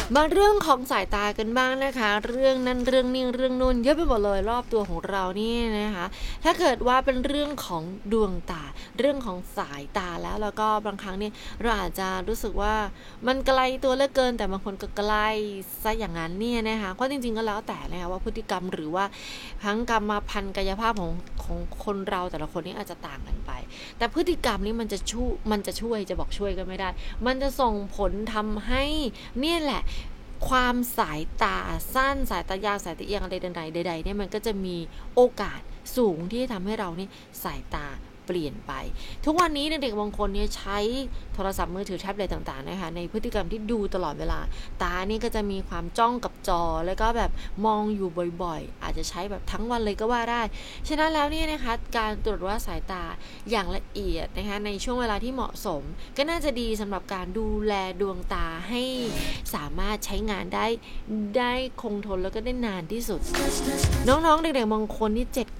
มาเรื่องของสายตากันบ้างนะคะเรื่องนั้นเรื่องนี้เรื่องนู่นเยอะไปหมดเลยรอบตัวของเรานี่นะคะถ้าเกิดว่าเป็นเรื่องของดวงตาเรื่องของสายตาแล้วก็บางครั้งเนี่ยเราอาจจะรู้สึกว่ามันไกลตัวเหลือเกินแต่บางคนก็ใกล้ซะอย่างนั้นเนี่ยนะคะเพราะจริงๆก็แล้วแต่นะคะว่าพฤติกรรมหรือว่าทั้งกรรมพันธุ์กายภาพของคนเราแต่ละคนนี่อาจจะต่างกันไปแต่พฤติกรรมนี้มันจะช่วยจะบอกช่วยก็ไม่ได้มันจะส่งผลทำให้เนี่ยแหละความสายตาสั้นสายตายาวสายตาเอียงอะไรใดๆเนี่ยมันก็จะมีโอกาสสูงที่ทำให้เรานี่สายตาเปลี่ยนไปทุกวันนี้เด็กบางคนเนี่ยใช้โทรศัพท์มือถือแท็บเล็ตต่างๆนะคะในพฤติกรรมที่ดูตลอดเวลาตานี่ก็จะมีความจ้องกับจอแล้วก็แบบมองอยู่บ่อยๆอาจจะใช้แบบทั้งวันเลยก็ว่าได้ฉะนั้นแล้วเนี่ยนะคะการตรวจวัดสายตาอย่างละเอียดนะคะในช่วงเวลาที่เหมาะสมก็น่าจะดีสำหรับการดูแลดวงตาให้สามารถใช้งานได้คงทนแล้วก็ได้นานที่สุดน้องๆเด็กๆบางคนนี่7